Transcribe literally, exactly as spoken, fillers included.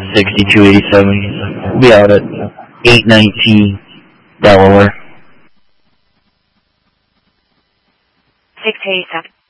sixty-two eighty-seven. We'll be out at eight nineteen Delaware. six eighty-seven.